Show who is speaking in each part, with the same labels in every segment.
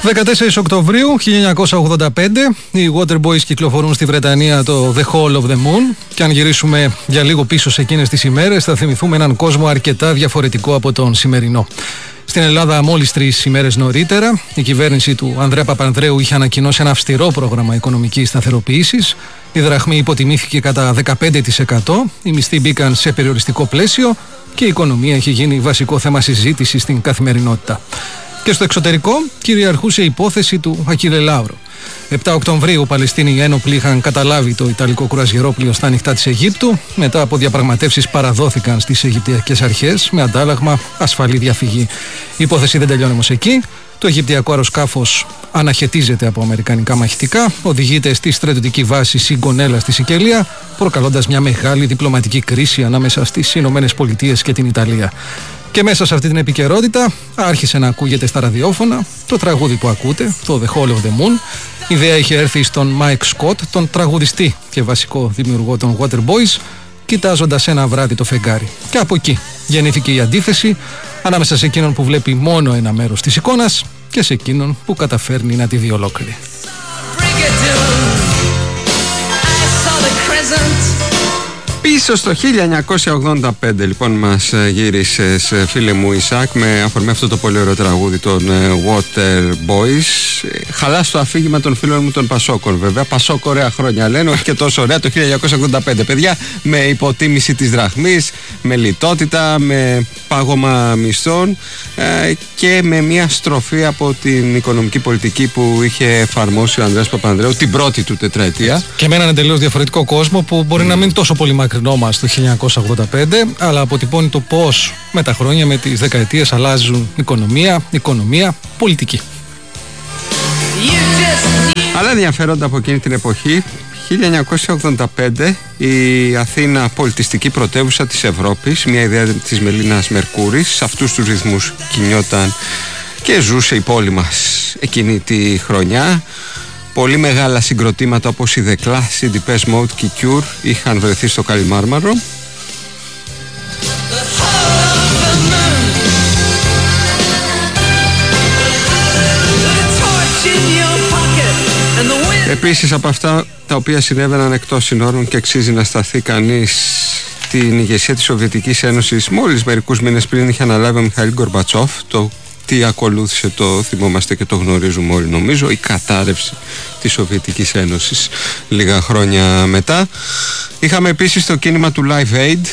Speaker 1: 14 Οκτωβρίου 1985 οι Waterboys κυκλοφορούν στη Βρετανία το The Hall of the Moon, και αν γυρίσουμε για λίγο πίσω σε εκείνες τις ημέρες θα θυμηθούμε έναν κόσμο αρκετά διαφορετικό από τον σημερινό. Στην Ελλάδα, μόλις 3 ημέρες νωρίτερα, η κυβέρνηση του Ανδρέα Παπανδρέου είχε ανακοινώσει ένα αυστηρό πρόγραμμα οικονομικής σταθεροποίησης. Η δραχμή υποτιμήθηκε κατά 15%, οι μισθοί μπήκαν σε περιοριστικό πλαίσιο και η οικονομία είχε γίνει βασικό θέμα συζήτησης στην καθημερινότητα. Και στο εξωτερικό κυριαρχούσε η υπόθεση του Ακίλε Λάουρο. 7 Οκτωβρίου, Παλαιστίνοι ένοπλοι είχαν καταλάβει το ιταλικό κουρασγερόπλοιο στα νυχτά της Αιγύπτου. Μετά από διαπραγματεύσεις παραδόθηκαν στις Αιγυπτιακές αρχές με αντάλλαγμα ασφαλή διαφυγή. Η υπόθεση δεν τελειώνει όμως εκεί. Το Αιγυπτιακό αεροσκάφος αναχαιτίζεται από αμερικανικά μαχητικά, οδηγείται στη στρατιωτική βάση Σιγκονέλα στη Σικελία, προκαλώντας μια μεγάλη διπλωματική κρίση ανάμεσα στις Ηνωμένες Πολιτείες και την Ιταλία. Και μέσα σε αυτή την επικαιρότητα άρχισε να ακούγεται στα ραδιόφωνα το τραγούδι που ακούτε, το The Hall of the Moon. Η ιδέα είχε έρθει στον Mike Scott, τον τραγουδιστή και βασικό δημιουργό των Waterboys, κοιτάζοντας ένα βράδυ το φεγγάρι. Και από εκεί γεννήθηκε η αντίθεση ανάμεσα σε εκείνον που βλέπει μόνο ένα μέρος της εικόνας και σε εκείνον που καταφέρνει να τη δει ολόκληρη.
Speaker 2: Πίσω στο 1985 λοιπόν μας γύρισες, φίλε μου Ισάκ, με αφορμή αυτό το πολύ ωραίο τραγούδι των Waterboys. Χαλάς το αφήγημα των φίλων μου των Πασόκων, βέβαια. Πασόκ ωραία χρόνια λένε, όχι και τόσο ωραία το 1985. Παιδιά, με υποτίμηση της δραχμής, με λιτότητα, με πάγωμα μισθών και με μια στροφή από την οικονομική πολιτική που είχε εφαρμόσει ο Ανδρέας Παπανδρέου την πρώτη του τετραετία. Και με έναν εντελώς διαφορετικό κόσμο που μπορεί να μην είναι τόσο πολύ μακρινό μας το 1985, αλλά αποτυπώνει το πώς με τα χρόνια, με τις δεκαετίες αλλάζουν οικονομία, πολιτική. Αλλά ενδιαφέροντα από εκείνη την εποχή, 1985, η Αθήνα, πολιτιστική πρωτεύουσα της Ευρώπης, μια ιδέα της Μελίνας Μερκούρης, σε αυτούς τους ρυθμούς κινιόταν και ζούσε η πόλη μας εκείνη τη χρονιά. Πολύ μεγάλα συγκροτήματα όπως η The Clash, η Depeche Mode και η Cure είχαν βρεθεί στο Καλιμάρμαρο. Επίσης, από αυτά τα οποία συνέβαιναν εκτός συνόρων και αξίζει να σταθεί κανείς, την ηγεσία της Σοβιετικής Ένωσης μόλις μερικούς μήνες πριν είχε αναλάβει ο Μιχαήλ Γκορμπατσόφ. Το τι ακολούθησε το θυμόμαστε και το γνωρίζουμε όλοι, νομίζω, η κατάρρευση της Σοβιετικής Ένωσης λίγα χρόνια μετά. Είχαμε επίσης το κίνημα του Live Aid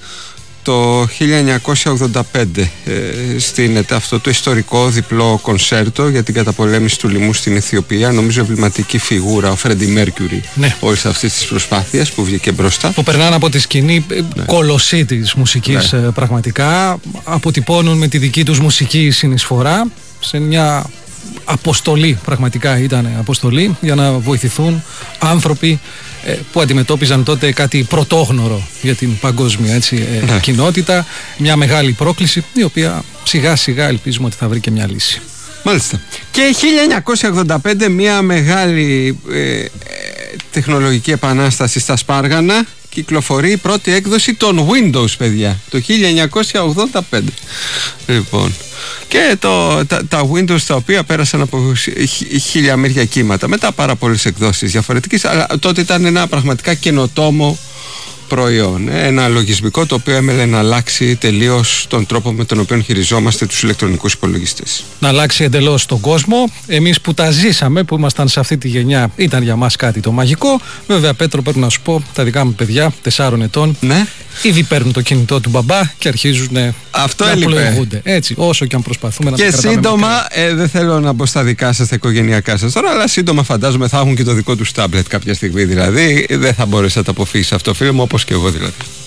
Speaker 2: το 1985, στείνεται αυτό το ιστορικό διπλό κονσέρτο για την καταπολέμηση του λοιμού στην Αιθιοπία. Νομίζω εμβληματική φιγούρα ο Φρέντι Μέρκιουρι, ναι, όλης αυτής της προσπάθειας που βγήκε μπροστά, που
Speaker 1: περνάνε από τη σκηνή, ναι, κολοσσή της μουσικής, ναι, πραγματικά αποτυπώνουν με τη δική τους μουσική συνεισφορά σε μια αποστολή, πραγματικά ήταν αποστολή για να βοηθηθούν άνθρωποι που αντιμετώπιζαν τότε κάτι πρωτόγνωρο για την παγκόσμια κοινότητα, μια μεγάλη πρόκληση η οποία σιγά σιγά ελπίζουμε ότι θα βρει και μια λύση.
Speaker 2: Μάλιστα. Και 1985 μια μεγάλη τεχνολογική επανάσταση στα Σπάργανα, κυκλοφορεί η πρώτη έκδοση των Windows, παιδιά, το 1985. Λοιπόν, και τα Windows, τα οποία πέρασαν από χιλιαμέρια κύματα, μετά πάρα πολλές εκδόσεις διαφορετικές, αλλά τότε ήταν ένα πραγματικά καινοτόμο προϊόν, ένα λογισμικό το οποίο έμελε να αλλάξει τελείως τον τρόπο με τον οποίο χειριζόμαστε τους ηλεκτρονικούς υπολογιστές.
Speaker 1: Να αλλάξει εντελώς τον κόσμο. Εμείς που τα ζήσαμε, που ήμασταν σε αυτή τη γενιά, ήταν για μας κάτι το μαγικό. Βέβαια, Πέτρο, πρέπει να σου πω, τα δικά μου παιδιά 4 ετών, ναι, ήδη παίρνουν το κινητό του μπαμπά και αρχίζουν να πλοηγούνται. Έτσι, όσο και αν προσπαθούμε να τα κρατάμε. Και
Speaker 2: σύντομα, δεν θέλω να μπω στα δικά σας, τα οικογενειακά σας τώρα, αλλά σύντομα φαντάζομαι θα έχουν και το δικό τους τάμπλετ κάποια στιγμή. Δηλαδή, δεν θα μπορέσει να τα αποφύγει αυτό, φίλε μου, όπως και εγώ δηλαδή.